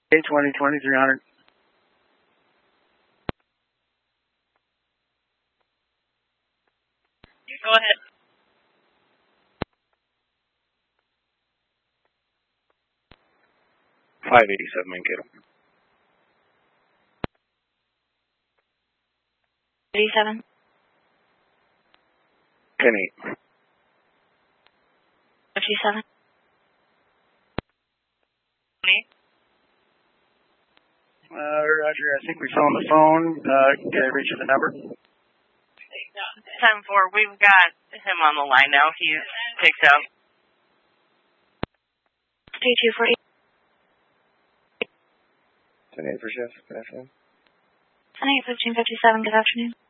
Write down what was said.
2020 300. Go ahead. .587 Mankato. 87. 10-8. 57. Roger, I think we found the phone. Can I reach the number? 10-4. We've got him on the line now. He's picked up. 3240. 10-8 for shift. Good afternoon. 10-8, 1557. Good afternoon.